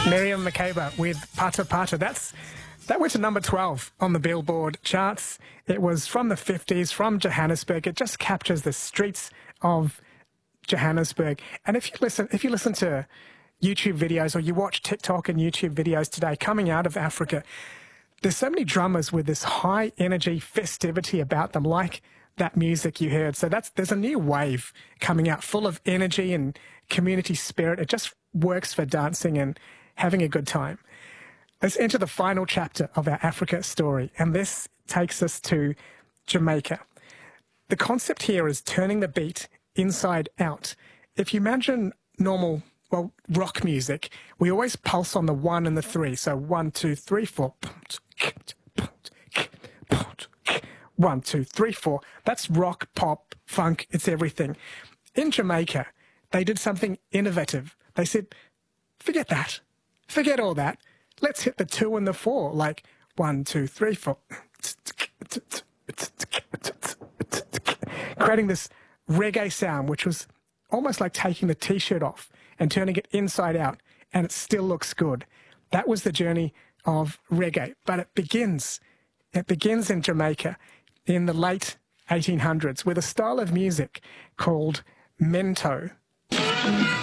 Miriam Makeba with Pata Pata. That went to number 12 on the Billboard charts. It was from the 50s, from Johannesburg. It just captures the streets of Johannesburg. And if you listen to YouTube videos or you watch TikTok and YouTube videos today coming out of Africa, there's so many drummers with this high energy festivity about them, like that music you heard. So there's a new wave coming out full of energy and community spirit. It just works for dancing and having a good time. Let's enter the final chapter of our Africa story, and this takes us to Jamaica. The concept here is turning the beat inside out. If you imagine normal, rock music, we always pulse on the 1 and the 3. So 1, 2, 3, 4. 1, 2, 3, 4. That's rock, pop, funk, it's everything. In Jamaica, they did something innovative. They said, forget that. Forget all that. Let's hit the 2 and the 4, like 1, 2, 3, 4. Creating this reggae sound, which was almost like taking the T-shirt off and turning it inside out, and it still looks good. That was the journey of reggae. But it begins in Jamaica in the late 1800s with a style of music called mento.